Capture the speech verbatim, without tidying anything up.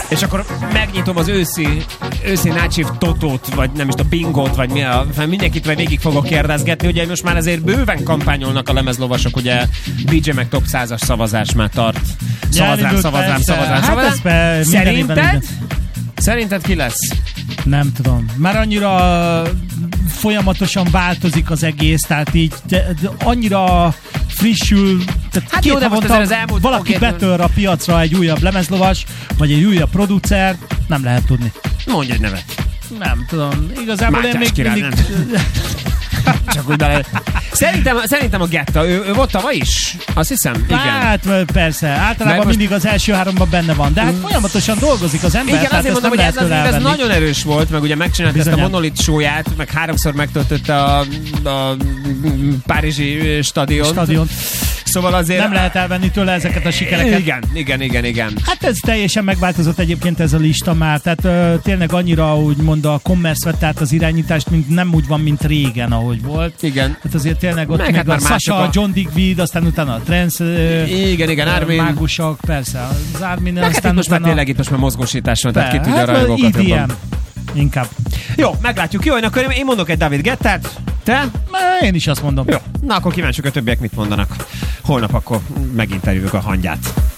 És akkor megnyitom az őszi, őszi Nácsiv Totót, vagy nem is a Bingót, vagy mi a, mindenkit vagy végig fogok kérdezgetni, ugye most már azért bőven kampányolnak a lemezlovasok, ugye dé dzsé meg top százas szavazás már tart. Szavazám, szavazám, szavazám, szavazám. Hát Szerinted? Szerinted ki lesz? Nem tudom. Már annyira folyamatosan változik az egész, tehát így de, de annyira frissül, tehát hát két jó, de most havonta az elmúlt valaki oké, betör a piacra egy újabb lemezlovas, vagy egy újabb producer, nem lehet tudni. Mondj egy nevet. Nem tudom. Igazából Mátyás én még király, mindig... Csak úgy bele... Szerintem, szerintem a Getta, ő, ő volt tavaly is? Azt hiszem, igen. Hát persze, általában most... mindig az első háromban benne van, de hát mm. folyamatosan dolgozik az ember. Igen, azért mondom, hogy ez, az, ez nagyon erős volt, meg ugye megcsinálta ezt a Monolith show-ját, meg háromszor megtöltötte a, a párizsi stadiont. Stadion. Szóval azért... Nem lehet elvenni tőle ezeket a sikereket. Igen, igen, igen, igen. Hát ez teljesen megváltozott egyébként ez a lista már, tehát ö, tényleg annyira úgymond a commerce vett át az irányítást, mint nem úgy van, mint régen, ahogy volt. Igen. Hát azért tényleg ott meg, meg hát a Sasha, a John Digweed, aztán utána a trance igen, igen, Armin. mágusok, persze, az Armin, meg aztán hát most utána... már tényleg itt most már mozgósítás van, tehát ki tudja hát, a rajongókat é dé em. jobban. Inkább. Jó, meglátjuk. Jó, akkor én mondok egy David Guettát. Te? Én is azt mondom. Jó, na akkor kíváncsiak a többiek mit mondanak. Holnap akkor meginterjújuk a hangyát.